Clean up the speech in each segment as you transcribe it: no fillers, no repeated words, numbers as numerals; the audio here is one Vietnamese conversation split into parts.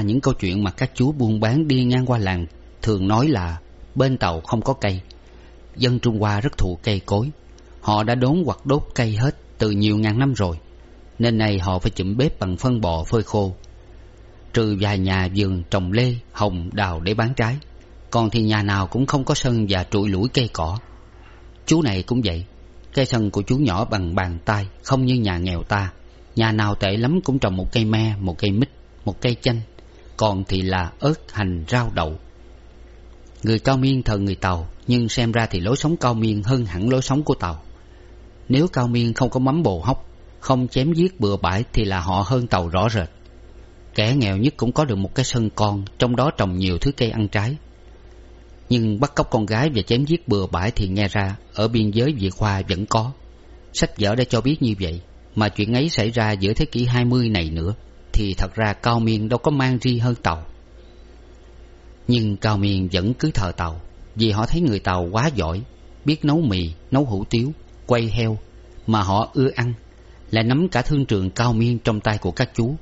những câu chuyện mà các chú buôn bán đi ngang qua làng thường nói là bên tàu không có cây. Dân Trung Hoa rất thụ cây cối. Họ đã đốn hoặc đốt cây hết từ nhiều ngàn năm rồi, nên nay họ phải chụm bếp bằng phân bò phơi khô. Trừ vài nhà vườn trồng lê, hồng, đào để bán trái, còn thì nhà nào cũng không có sân và trụi lủi cây cỏ. Chú này cũng vậy. Cái sân của chú nhỏ bằng bàn tay, không như nhà nghèo ta. Nhà nào tệ lắm cũng trồng một cây me, một cây mít, một cây chanh, còn thì là ớt, hành, rau, đậu. Người Cao Miên thờ người Tàu, nhưng xem ra thì lối sống Cao Miên hơn hẳn lối sống của Tàu. Nếu Cao Miên không có mắm bồ hóc, không chém giết bừa bãi thì là họ hơn Tàu rõ rệt. Kẻ nghèo nhất cũng có được một cái sân con, trong đó trồng nhiều thứ cây ăn trái. Nhưng bắt cóc con gái và chém giết bừa bãi thì nghe ra ở biên giới Việt Hoa vẫn có. Sách vở đã cho biết như vậy, mà chuyện ấy xảy ra giữa thế kỷ 20 này nữa, thì thật ra Cao Miên đâu có mang ri hơn Tàu. Nhưng Cao Miên vẫn cứ thờ Tàu, vì họ thấy người Tàu quá giỏi, biết nấu mì, nấu hủ tiếu, quay heo, mà họ ưa ăn, lại nắm cả thương trường Cao Miên trong tay của các chú.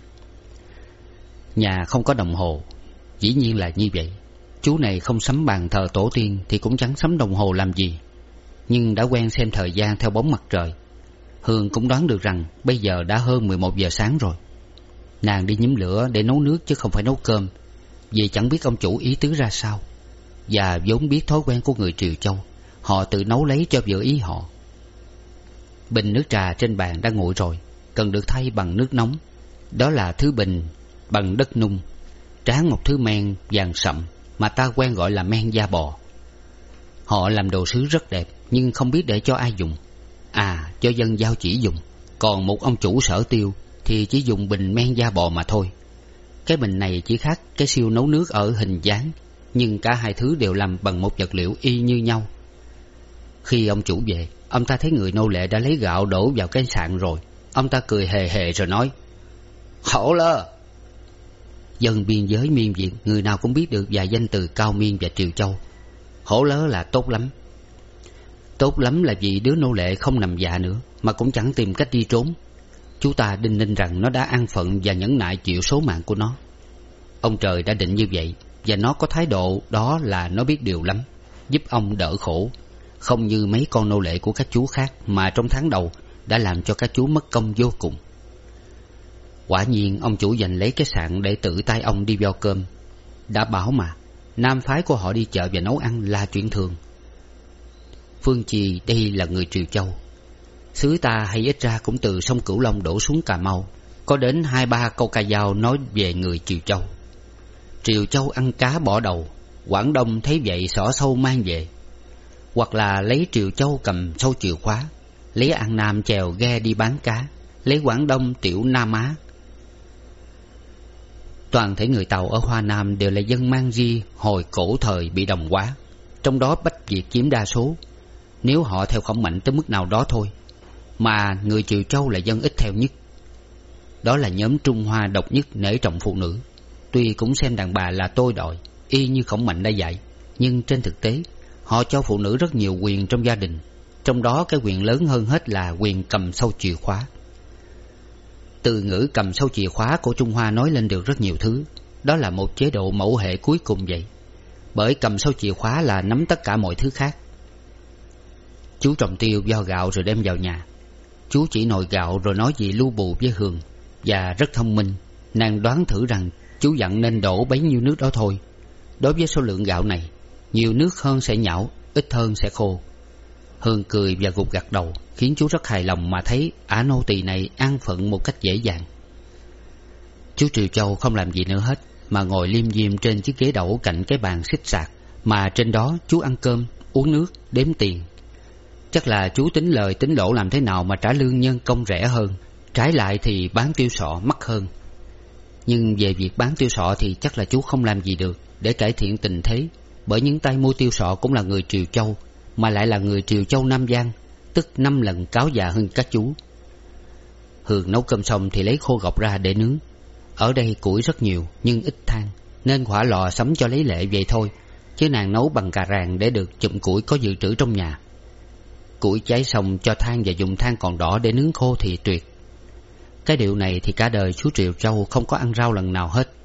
Nhà không có đồng hồ, dĩ nhiên là như vậy. Chú này không sắm bàn thờ tổ tiên thì cũng chẳng sắm đồng hồ làm gì. Nhưng đã quen xem thời gian theo bóng mặt trời. Hương cũng đoán được rằng bây giờ đã hơn 11 giờ sáng rồi. Nàng đi nhúm lửa để nấu nước chứ không phải nấu cơm, vì chẳng biết ông chủ ý tứ ra sao. Và vốn biết thói quen của người Triều Châu, họ tự nấu lấy cho vừa ý họ. Bình nước trà trên bàn đã nguội rồi, cần được thay bằng nước nóng. Đó là thứ bình bằng đất nung, tráng một thứ men vàng sậm mà ta quen gọi là men da bò. Họ làm đồ sứ rất đẹp, nhưng không biết để cho ai dùng. Cho dân giao chỉ dùng. Còn một ông chủ Sở Tiêu thì chỉ dùng bình men da bò mà thôi. Cái bình này chỉ khác cái siêu nấu nước ở hình dáng, nhưng cả hai thứ đều làm bằng một vật liệu y như nhau. Khi ông chủ về, ông ta thấy người nô lệ đã lấy gạo đổ vào cái sạn rồi. Ông ta cười hề hề rồi nói: "Hổ lơ." Dân biên giới Miên Việt người nào cũng biết được vài danh từ Cao Miên và Triều Châu. Hổ lớ là tốt lắm. Tốt lắm là vì đứa nô lệ không nằm dạ nữa, mà cũng chẳng tìm cách đi trốn. Chú ta đinh ninh rằng nó đã an phận và nhẫn nại chịu số mạng của nó. Ông trời đã định như vậy, và nó có thái độ đó là nó biết điều lắm, giúp ông đỡ khổ. Không như mấy con nô lệ của các chú khác mà trong tháng đầu đã làm cho các chú mất công vô cùng. Quả nhiên ông chủ dành lấy cái sạn để tự tay ông đi vo cơm. Đã bảo mà, nam phái của họ đi chợ và nấu ăn là chuyện thường. Phương Trì đây là người Triều Châu. Xứ ta hay ít ra cũng từ sông Cửu Long đổ xuống Cà Mau. Có đến 2-3 câu ca dao nói về người Triều Châu. Triều Châu ăn cá bỏ đầu, Quảng Đông thấy vậy xỏ sâu mang về. Hoặc là lấy Triều Châu cầm sâu chìa khóa, lấy An Nam chèo ghe đi bán cá, lấy Quảng Đông tiểu Nam Á. Toàn thể người Tàu ở Hoa Nam đều là dân mang di hồi cổ thời bị đồng hóa, trong đó Bách Việt chiếm đa số, nếu họ theo khổng mạnh tới mức nào đó thôi. Mà người Triều Châu là dân ít theo nhất. Đó là nhóm Trung Hoa độc nhất nể trọng phụ nữ. Tuy cũng xem đàn bà là tôi đòi, y như khổng mạnh đã dạy, nhưng trên thực tế họ cho phụ nữ rất nhiều quyền trong gia đình. Trong đó cái quyền lớn hơn hết là quyền cầm sâu chìa khóa. Từ ngữ cầm sâu chìa khóa của Trung Hoa nói lên được rất nhiều thứ. Đó là một chế độ mẫu hệ cuối cùng vậy. Bởi cầm sâu chìa khóa là nắm tất cả mọi thứ khác. Chú trồng tiêu vo gạo rồi đem vào nhà. Chú chỉ nồi gạo rồi nói gì lu bù với Hường. Và rất thông minh, nàng đoán thử rằng chú dặn nên đổ bấy nhiêu nước đó thôi. Đối với số lượng gạo này, nhiều nước hơn sẽ nhão, ít hơn sẽ khô. Hương cười và gục gặt đầu, khiến chú rất hài lòng mà thấy ả nô tỳ này an phận một cách dễ dàng. Chú Triều Châu không làm gì nữa hết, mà ngồi liêm diêm trên chiếc ghế đẩu cạnh cái bàn xích sạc, mà trên đó chú ăn cơm, uống nước, đếm tiền. Chắc là chú tính lời tính lỗ làm thế nào mà trả lương nhân công rẻ hơn, trái lại thì bán tiêu sọ mắc hơn. Nhưng về việc bán tiêu sọ thì chắc là chú không làm gì được để cải thiện tình thế, bởi những tay mua tiêu sọ cũng là người Triều Châu, mà lại là người Triều Châu Nam Giang, tức 5 lần cáo già hơn các chú. Hường nấu cơm xong thì lấy khô gọc ra để nướng. Ở đây củi rất nhiều nhưng ít than, nên hỏa lò sắm cho lấy lệ vậy thôi, chứ nàng nấu bằng cà ràng để được chụm củi có dự trữ trong nhà. Củi cháy xong cho than và dùng than còn đỏ để nướng khô thì tuyệt. Cái điệu này thì cả đời chú Triều Châu không có ăn rau lần nào hết.